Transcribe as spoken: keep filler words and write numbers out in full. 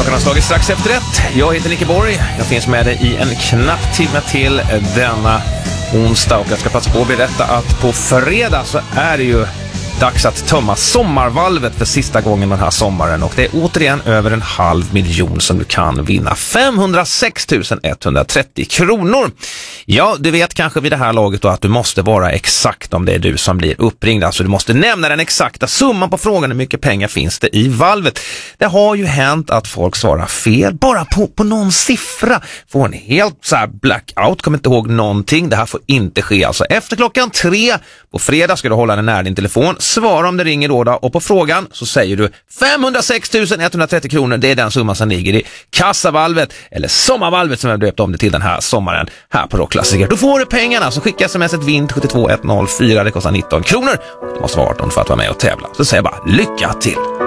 Klockan har slagit strax efter ett. Jag heter Nicke Borg. Jag finns med dig i en knapp timme till denna onsdag. Och jag ska passa på att berätta att på fredag så är det ju dags att tömma sommarvalvet för sista gången den här sommaren. Och det är återigen över en halv miljon som du kan vinna. femhundrasex tusen etthundratrettio kronor. Ja, du vet kanske vid det här laget då att du måste vara exakt om det är du som blir uppringd. Alltså du måste nämna den exakta summan på frågan hur mycket pengar finns det i valvet. Det har ju hänt att folk svarar fel bara på, på någon siffra. Får en helt så här blackout, kommer inte ihåg någonting. Det här får inte ske. Alltså efter klockan tre på fredag ska du hålla den nära din telefon. Svara om det ringer då, då och på frågan så säger du femhundrasex tusen etthundratrettio kronor. Det är den summan som ligger i kassavalvet eller sommarvalvet som jag döpt om det till den här sommaren här på Rockklassiker. Då får du pengarna, så skicka sms ett vint sju två ett noll fyra. Det kostar nitton kronor. Det måste vara arton för att vara med och tävla. Så säger jag bara lycka till.